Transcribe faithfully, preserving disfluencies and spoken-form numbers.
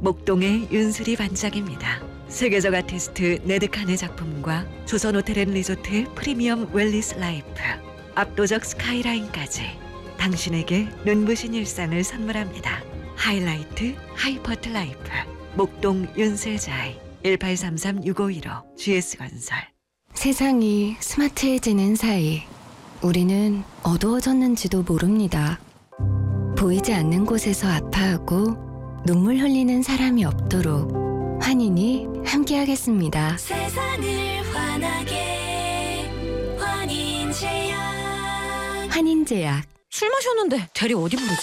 목동의 윤슬이 반짝입니다. 세계적 아티스트 네드칸의 작품과 조선호텔앤리조트 프리미엄 웰리스 라이프, 압도적 스카이라인까지 당신에게 눈부신 일상을 선물합니다. 하이라이트 하이퍼트 라이프 목동 윤슬자이 일팔삼삼 육오일오 지에스건설. 세상이 스마트해지는 사이 우리는 어두워졌는지도 모릅니다. 보이지 않는 곳에서 아파하고 눈물 흘리는 사람이 없도록 환인이 함께하겠습니다. 세상을 환하게 환인제약. 환인제약. 술 마셨는데 대리 어디 부르지?